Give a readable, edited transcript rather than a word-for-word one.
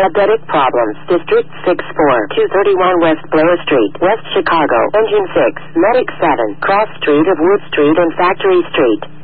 Diabetic problems. District 64, 231 West Blair Street, West Chicago. Engine 6, Medic 7, Cross Street of Wood Street and Factory Street.